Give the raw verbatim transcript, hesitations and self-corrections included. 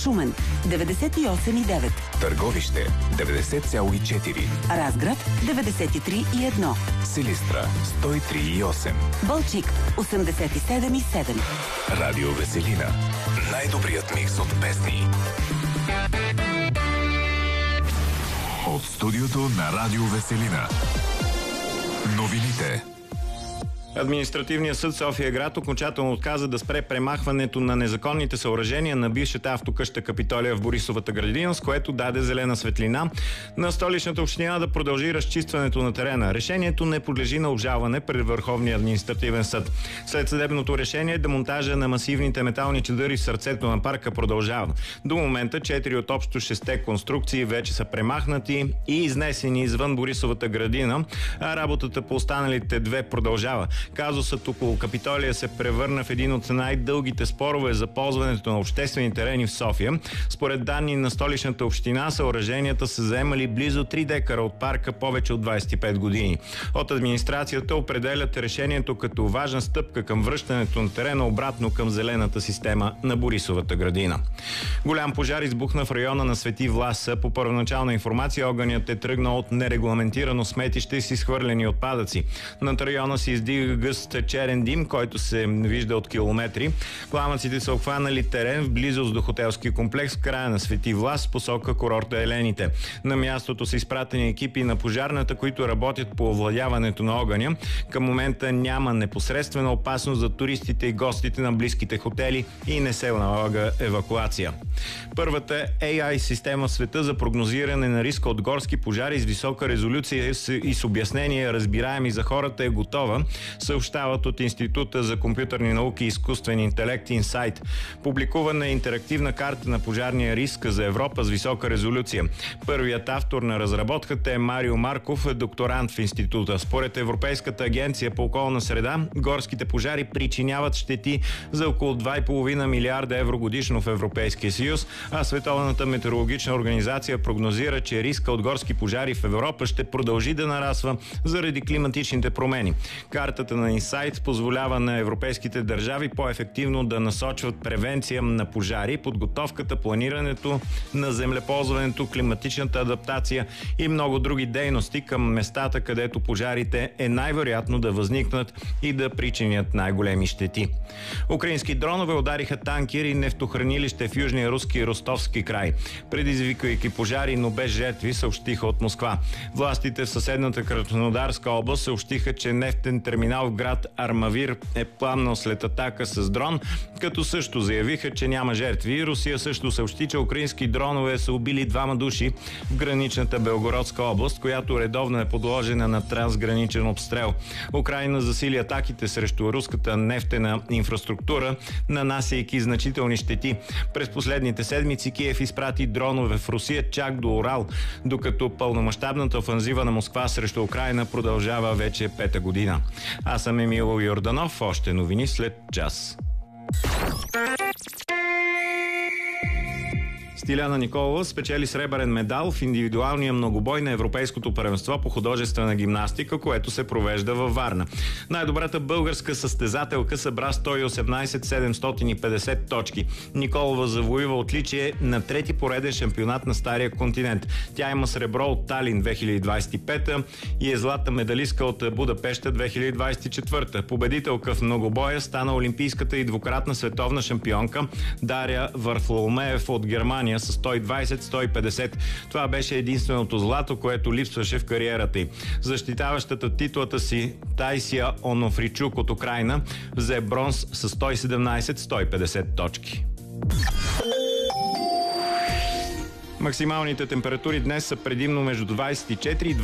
Шумен деветдесет и осем и девет, Търговище деветдесет цяло и четири, Разград деветдесет и три и едно, Силистра сто и три и осем, Балчик осемдесет и седем и седем. Радио Веселина. Най-добрият микс от песни. От студиото на Радио Веселина. Новините. Административният съд София град окончателно отказа да спре премахването на незаконните съоръжения на бившата автокъща Капитолия в Борисовата градина, с което даде зелена светлина на Столичната община да продължи разчистването на терена. Решението не подлежи на обжалване пред Върховния административен съд. След съдебното решение, демонтажа на масивните метални чадъри в сърцето на парка продължава. До момента четири от общо шесте конструкции вече са премахнати и изнесени извън Борисовата градина, а работата по останалите две продължава. Казусът около Капитолия се превърна в един от най-дългите спорове за ползването на обществени терени в София. Според данни на Столичната община, съоръженията са заемали близо три декара от парка повече от двадесет и пет години. От администрацията определят решението като важна стъпка към връщането на терена обратно към зелената система на Борисовата градина. Голям пожар избухна в района на Свети Влас. По първоначална информация, огънят е тръгнал от нерегламентирано сметище с изхвърлени отпадъци. Над района се издига гъст черен дим, който се вижда от километри. Пламъците са обхванали терен в близост до хотелски комплекс в края на Свети Влас, посока курорта Елените. На мястото са изпратени екипи на пожарната, които работят по овладяването на огъня. Към момента няма непосредствена опасност за туристите и гостите на близките хотели и не се налага евакуация. Първата Ей Ай система в света за прогнозиране на риска от горски пожари с висока резолюция и с обяснение разбираеми за хората е готова, съобщават от Института за компютърни науки и изкуствен интелект Инсайт. Публикувана е интерактивна карта на пожарния риск за Европа с висока резолюция. Първият автор на разработката е Марио Марков, докторант в института. Според Европейската агенция по околна среда, горските пожари причиняват щети за около два и половина милиарда евро годишно в Европейския съюз, а Световната метеорологична организация прогнозира, че риска от горски пожари в Европа ще продължи да нарасва заради климатичните промени. Картата на Инсайт позволява на европейските държави по-ефективно да насочват превенция на пожари, подготовката, планирането на землеползването, климатичната адаптация и много други дейности към местата, където пожарите е най-вероятно да възникнат и да причинят най-големи щети. Украински дронове удариха танкер и нефтохранилище в южния руски Ростовски край, предизвиквайки пожари, но без жертви, съобщиха от Москва. Властите в съседната Краснодарска област съобщиха, че нефтен терминал в град Армавир е пламнал след атака с дрон, като също заявиха, че няма жертви. Русия също съобщи, че украински дронове са убили двама души в граничната Белгородска област, която редовно е подложена на трансграничен обстрел. Украйна засили атаките срещу руската нефтена инфраструктура, нанасяйки значителни щети. През последните седмици Киев изпрати дронове в Русия чак до Урал, докато пълномащабната офанзива на Москва срещу Украйна продължава вече пета година. Аз съм Емил Йорданов. Още новини след час. Стиляна Николова спечели сребърен медал в индивидуалния многобой на Европейското първенство по художествена гимнастика, което се провежда във Варна. Най-добрата българска състезателка събра сто и осемнадесет хиляди седемстотин и петдесет точки. Николова завоюва отличие на трети пореден шампионат на Стария континент. Тя има сребро от Талин две хиляди двадесет и пета и е златна медалистка от Будапеща две хиляди двадесет и четвърта. Победителка в многобоя стана олимпийската и двукратна световна шампионка Дария Варфоломеев от Германия с сто и двадесет сто и петдесет. Това беше единственото злато, което липсваше в кариерата й. Защитаващата титлата си Тайсия Онофричук от Украйна взе бронз с сто и седемнадесет сто и петдесет точки. Максималните температури днес са предимно между двадесет и четири и